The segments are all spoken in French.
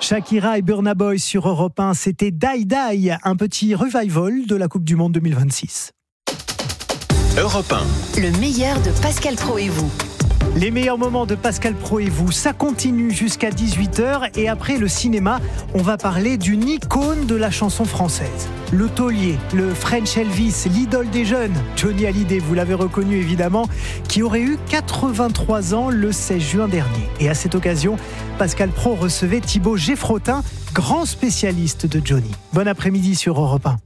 Shakira et Burna Boy sur Europe 1, c'était Die Die, un petit revival de la Coupe du Monde 2026. Europe 1. Le meilleur de Pascal Praud et vous. Les meilleurs moments de Pascal Praud et vous, ça continue jusqu'à 18h et après le cinéma, on va parler d'une icône de la chanson française. Le taulier, le French Elvis, l'idole des jeunes, Johnny Hallyday, vous l'avez reconnu évidemment, qui aurait eu 83 ans le 16 juin dernier. Et à cette occasion, Pascal Praud recevait Thibaut Geffrotin, grand spécialiste de Johnny. Bon après-midi sur Europe 1.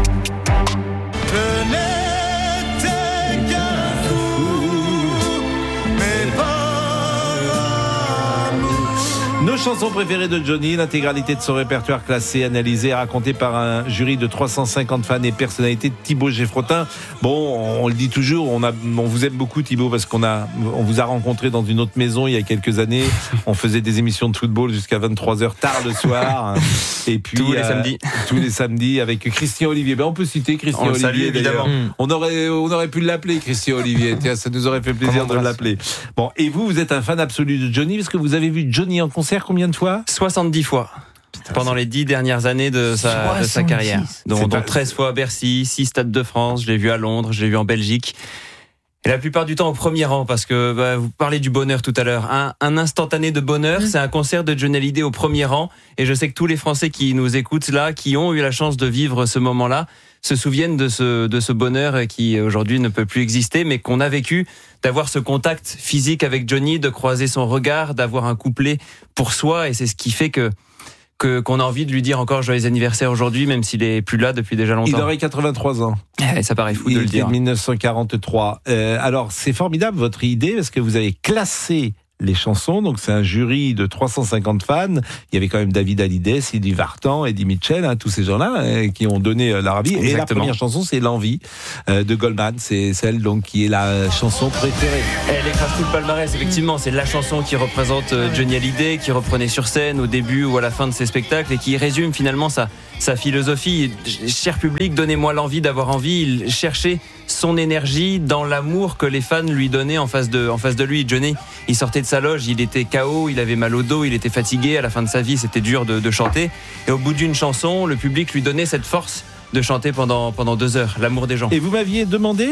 Nos chansons préférées de Johnny, l'intégralité de son répertoire classé, analysé et raconté par un jury de 350 fans et personnalités de Thibaut Geffrotin. Bon, on le dit toujours, on vous aime beaucoup Thibaut parce on vous a rencontré dans une autre maison il y a quelques années. On faisait des émissions de football jusqu'à 23h tard le soir. Et puis tous les samedis avec Christian Olivier. On peut citer Christian Olivier salue, évidemment. On aurait pu l'appeler Christian Olivier. Tiens, ça nous aurait fait plaisir de l'appeler. Bon, et vous êtes un fan absolu de Johnny parce que vous avez vu Johnny en concert combien de fois ? 70 fois. Pendant les 10 dernières années de sa carrière. Dont 13 fois à Bercy, 6 stades de France, je l'ai vu à Londres, je l'ai vu en Belgique. Et la plupart du temps au premier rang, parce que vous parlez du bonheur tout à l'heure. Un instantané de bonheur, c'est un concert de Johnny Hallyday au premier rang. Et je sais que tous les Français qui nous écoutent là, qui ont eu la chance de vivre ce moment-là, se souviennent de ce bonheur qui aujourd'hui ne peut plus exister, mais qu'on a vécu, d'avoir ce contact physique avec Johnny, de croiser son regard, d'avoir un couplet pour soi. Et c'est ce qui fait qu'on a envie de lui dire encore joyeux anniversaire aujourd'hui, même s'il est plus là depuis déjà longtemps. Il aurait 83 ans. Et ça paraît fou de le dire. Il est 1943. Alors, c'est formidable votre idée parce que vous avez classé les chansons, donc c'est un jury de 350 fans. Il y avait quand même David Hallyday, Sylvie Vartan, Eddie Mitchell, tous ces gens-là qui ont donné leur avis. Et la première chanson, c'est L'Envie de Goldman. C'est celle donc qui est la chanson préférée. Elle écrase tout le palmarès, effectivement. C'est la chanson qui représente Johnny Hallyday, qui reprenait sur scène au début ou à la fin de ses spectacles et qui résume finalement sa philosophie. Cher public, donnez-moi l'envie d'avoir envie. Il cherchait son énergie dans l'amour que les fans lui donnaient en face de lui. Johnny, il sortait de sa loge, il était KO, il avait mal au dos, il était fatigué. À la fin de sa vie, c'était dur de chanter. Et au bout d'une chanson, le public lui donnait cette force de chanter pendant 2 heures, l'amour des gens. Et vous m'aviez demandé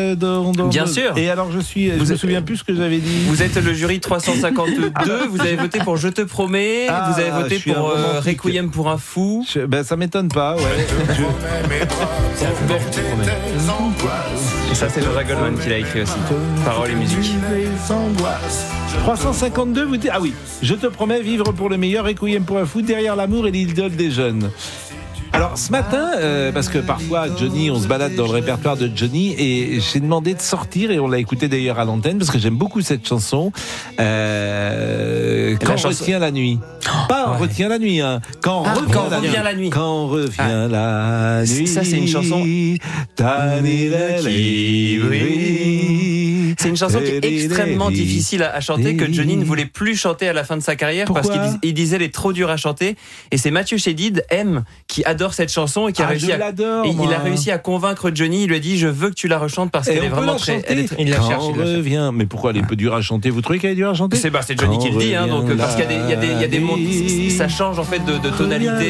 Bien sûr. Et alors je me souviens plus ce que j'avais dit. Vous êtes le jury 352, vous avez voté pour Je te promets, vous avez voté pour Requiem pour un fou. Ça m'étonne pas, ouais. C'est un peu bête, Je te promets. Et ça, c'est Jean-Jacques Goldman qui l'a écrit aussi. Paroles et musique. 352, vous dites, ah oui, Je te promets, vivre pour le meilleur, Requiem pour un fou, derrière l'amour et l'idole des jeunes. Alors ce matin, parce que parfois Johnny, on se balade dans le répertoire de Johnny et j'ai demandé de sortir et on l'a écouté d'ailleurs à l'antenne parce que j'aime beaucoup cette chanson. Quand retient la nuit. Pas ouais. Retient la nuit, hein. Quand revient la nuit. Quand revient la nuit. Ça c'est une chanson. C'est une chanson qui est extrêmement difficile à chanter, que Johnny ne voulait plus chanter à la fin de sa carrière. Pourquoi ? Parce qu'il disait elle est trop dure à chanter. Et c'est Mathieu Chédid, qui adore cette chanson et qui a réussi il a réussi à convaincre Johnny. Il lui a dit je veux que tu la rechantes parce qu'elle est vraiment très. Il la cherche. Mais pourquoi elle est peu dure à chanter ? Vous trouvez qu'elle est dure à chanter ? C'est Johnny qui le dit, donc parce qu'il y a des mots, ça change en fait de tonalité.